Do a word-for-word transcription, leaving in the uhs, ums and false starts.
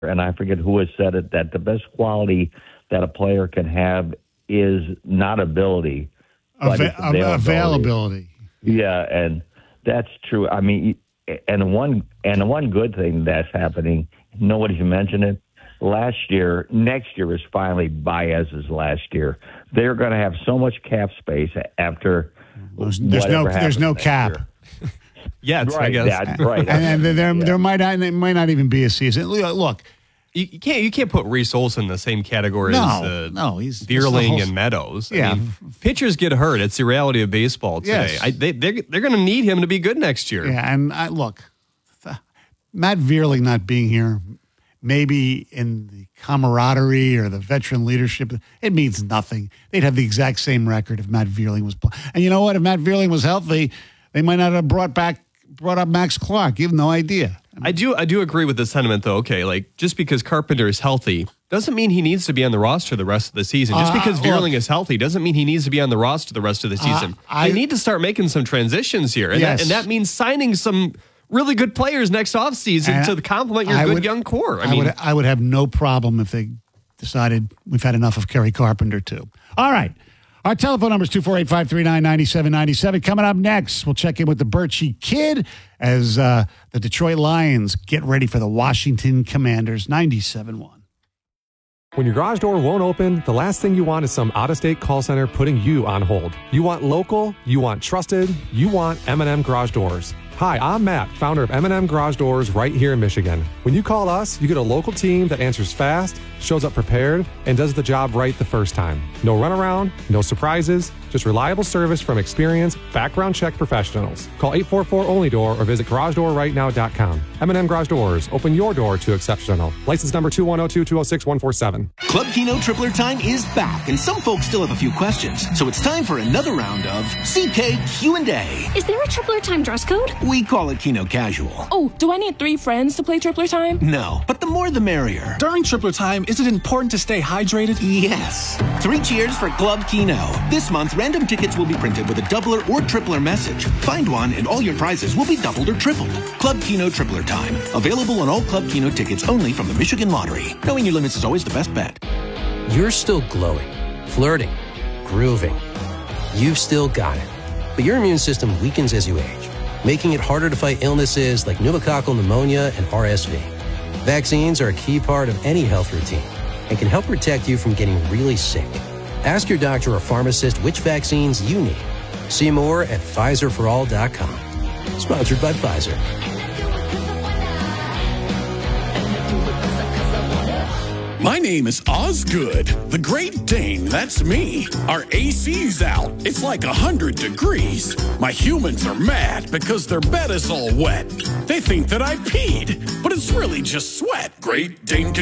and I forget who has said it, that the best quality that a player can have is not ability, but Ava- it's availability. availability. Yeah, and that's true. I mean, and one and one good thing that's happening, nobody's mentioned it. Last year, next year is finally Baez's last year. They're going to have so much cap space after. There's, there's no there's no cap. Yeah, right, I guess. That, right. And, and there yeah. there might not there might not even be a season. Look, You, you can't you can't put Reese Olson in the same category No, as uh, no, he's- Vierling whole- and Meadows. I Yeah. mean, pitchers get hurt. It's the reality of baseball today. Yes. I, they they're, they're going to need him to be good next year. yeah, and I, look, Matt Vierling not being here, maybe in the camaraderie or the veteran leadership, it means nothing. They'd have the exact same record if Matt Vierling was playing. And you know what? If Matt Vierling was healthy, they might not have brought back brought up Max Clark. You have no idea. I do I do agree with the sentiment though. Okay, like just because Carpenter is healthy doesn't mean he needs to be on the roster the rest of the season. Just Uh, because look. Vierling is healthy doesn't mean he needs to be on the roster the rest of the season. I- they need to start making some transitions here, and, Yes. that, and that means signing some really good players next offseason And to complement your I good would- young core. I, I, mean, would I would have no problem if they decided we've had enough of Kerry Carpenter too. All right. Our telephone number is two four eight, five three nine, nine seven nine seven. Coming up next, we'll check in with the Birchie Kid as uh, the Detroit Lions get ready for the Washington Commanders. ninety-seven point one. When your garage door won't open, the last thing you want is some out-of-state call center putting you on hold. You want local, you want trusted, you want M and M Garage Doors. Hi, I'm Matt, founder of M and M Garage Doors right here in Michigan. When you call us, you get a local team that answers fast, shows up prepared, and does the job right the first time. No runaround, no surprises, just reliable service from experienced, background check professionals. Call eight four four only door or visit garage door right now dot com. M and M Garage Doors, open your door to exceptional. License number two one zero two, two zero six, one four seven. Club Keno Tripler time is back, and some folks still have a few questions. So it's time for another round of C K Q and A. Is there a Tripler time dress code? We call it Keno Casual. Oh, do I need three friends to play Tripler time? No, but the more the merrier. During Tripler time, is it important to stay hydrated? Yes. Three cheers for Club Keno. This month, random tickets will be printed with a doubler or tripler message. Find one and all your prizes will be doubled or tripled. Club Keno Tripler time. Available on all Club Keno tickets only from the Michigan Lottery. Knowing your limits is always the best bet. You're still glowing, flirting, grooving. You've still got it. But your immune system weakens as you age, making it harder to fight illnesses like pneumococcal pneumonia and R S V. Vaccines are a key part of any health routine and can help protect you from getting really sick. Ask your doctor or pharmacist which vaccines you need. See more at Pfizer for all dot com. Sponsored by Pfizer. My name is Osgood, the Great Dane, that's me. Our A C's out. It's like one hundred degrees. My humans are mad because their bed is all wet. They think that I peed, but it's really just sweat. Great Dane can